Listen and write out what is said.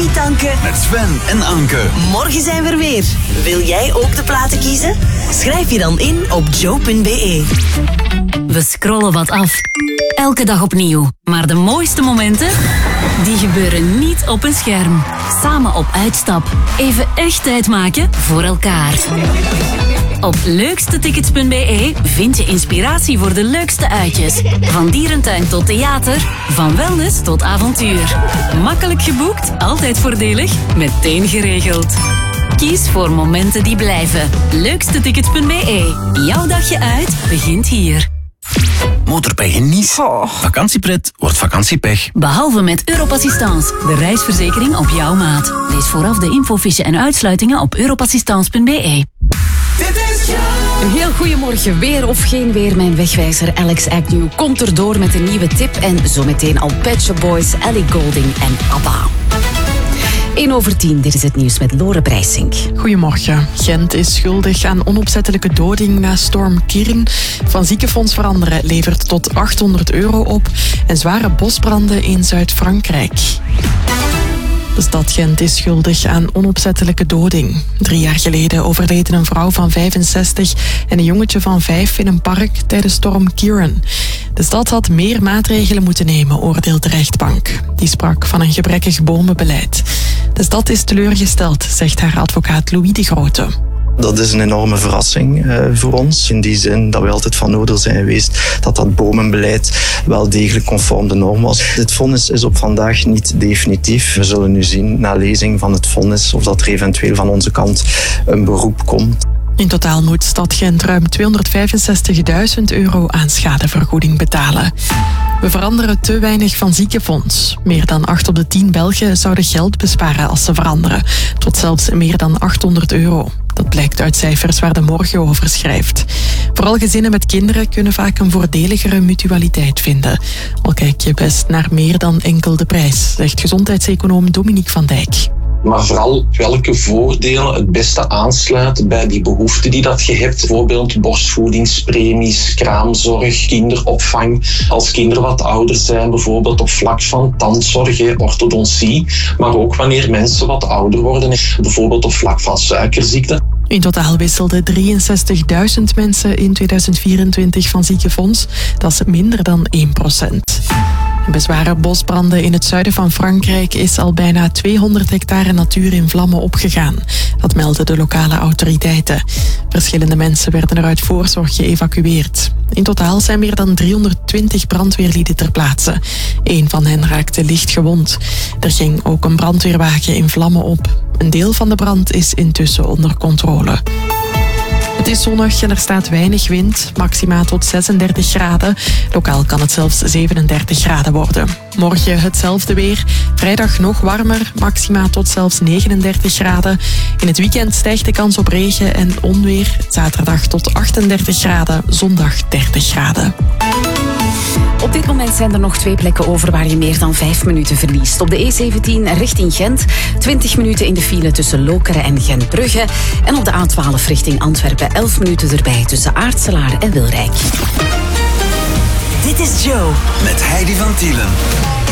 Koffietanken met Sven en Anke. Morgen zijn we er weer. Wil jij ook de platen kiezen? Schrijf je dan in op joe.be. We scrollen wat af. Elke dag opnieuw. Maar de mooiste momenten, die gebeuren niet op een scherm. Samen op uitstap. Even echt tijd maken voor elkaar. Op leukstetickets.be vind je inspiratie voor de leukste uitjes. Van dierentuin tot theater, van wellness tot avontuur. Makkelijk geboekt, altijd voordelig, meteen geregeld. Kies voor momenten die blijven. Leukstetickets.be. Jouw dagje uit begint hier. Motorpech in Nice. Vakantiepret wordt vakantiepech. Behalve met Europassistance, de reisverzekering op jouw maat. Lees vooraf de infofiche en uitsluitingen op europassistance.be. Een heel goeiemorgen. Weer of geen weer, mijn wegwijzer Alex Agnew komt erdoor met een nieuwe tip. En zometeen al Pet Shop Boys, Ellie Goulding en ABBA. 1:10, dit is het nieuws met Lore Breisink. Goedemorgen. Gent is schuldig aan onopzettelijke doding na storm Kiren. Van ziekenfonds veranderen levert tot €800 op. En zware bosbranden in Zuid-Frankrijk. De stad Gent is schuldig aan onopzettelijke doding. 3 jaar geleden overleden een vrouw van 65 en een jongetje van 5 in een park tijdens storm Kiran. De stad had meer maatregelen moeten nemen, oordeelt de rechtbank. Die sprak van een gebrekkig bomenbeleid. De stad is teleurgesteld, zegt haar advocaat Louis de Grote. Dat is een enorme verrassing voor ons. In die zin dat we altijd van oordeel zijn geweest dat dat bomenbeleid wel degelijk conform de norm was. Dit vonnis is op vandaag niet definitief. We zullen nu zien na lezing van het vonnis of dat er eventueel van onze kant een beroep komt. In totaal moet stad Gent ruim €265.000 aan schadevergoeding betalen. We veranderen te weinig van ziekenfonds. Meer dan 8 op de 10 Belgen zouden geld besparen als ze veranderen. Tot zelfs meer dan €800. Dat blijkt uit cijfers waar de Morgen over schrijft. Vooral gezinnen met kinderen kunnen vaak een voordeligere mutualiteit vinden. Al kijk je best naar meer dan enkel de prijs, zegt gezondheidseconoom Dominique van Dijk. Maar vooral welke voordelen het beste aansluiten bij die behoeften die dat je hebt. Bijvoorbeeld borstvoedingspremies, kraamzorg, kinderopvang. Als kinderen wat ouder zijn, bijvoorbeeld op vlak van tandzorg, orthodontie. Maar ook wanneer mensen wat ouder worden, bijvoorbeeld op vlak van suikerziekte. In totaal wisselden 63.000 mensen in 2024 van ziekenfonds. Dat is minder dan 1%. Bij zware bosbranden in het zuiden van Frankrijk is al bijna 200 hectare natuur in vlammen opgegaan. Dat melden de lokale autoriteiten. Verschillende mensen werden er uit voorzorg geëvacueerd. In totaal zijn meer dan 320 brandweerlieden ter plaatse. 1 van hen raakte licht gewond. Er ging ook een brandweerwagen in vlammen op. Een deel van de brand is intussen onder controle. Het is zonnig en er staat weinig wind, maxima tot 36 graden. Lokaal kan het zelfs 37 graden worden. Morgen hetzelfde weer. Vrijdag nog warmer, maxima tot zelfs 39 graden. In het weekend stijgt de kans op regen en onweer. Zaterdag tot 38 graden, zondag 30 graden. Op dit moment zijn er nog 2 plekken over waar je meer dan 5 minuten verliest. Op de E17 richting Gent, 20 minuten in de file tussen Lokeren en Gentbrugge. En op de A12 richting Antwerpen 11 minuten erbij tussen Aartselaar en Wilrijk. Dit is Joe Met Heidi van Tielen.